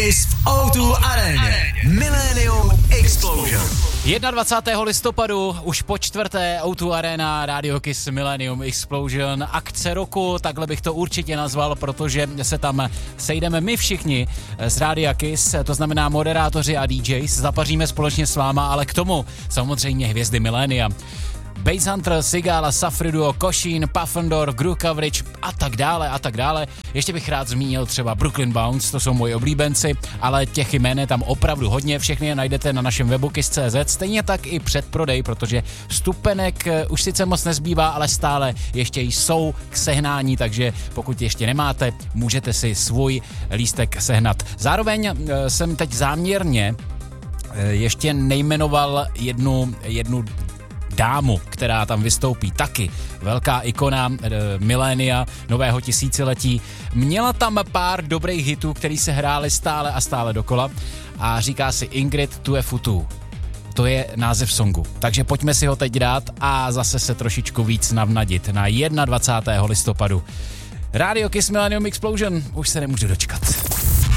Kiss v O2 aréně. Millennium Explosion. 21. listopadu, už po čtvrté O2 Arena, Radio Kiss Millennium Explosion, akce roku, takhle bych to určitě nazval, protože se tam sejdeme my všichni z Rádia Kiss, to znamená moderátoři a DJs, zapaříme společně s váma, ale k tomu samozřejmě hvězdy milénia. Basshunter, Sigala, Safriduo, Košín, Puffendor, Groove Coverage a tak dále a tak dále. Ještě bych rád zmínil třeba Brooklyn Bounce, to jsou moji oblíbenci, ale těch jmén je tam opravdu hodně, všechny je najdete na našem webu kiss.cz, stejně tak i předprodej, protože vstupenek už sice moc nezbývá, ale stále ještě jsou k sehnání, takže pokud ještě nemáte, můžete si svůj lístek sehnat. Zároveň jsem teď záměrně ještě nejmenoval jednu dámu, která tam vystoupí, taky velká ikona milénia, nového tisíciletí. Měla tam pár dobrých hitů, který se hrály stále a stále dokola a říká si Ingrid Tu es Futu. To je název songu. Takže pojďme si ho teď dát a zase se trošičku víc navnadit na 21. listopadu. Radio Kiss Millennium Explosion, už se nemůžu dočkat.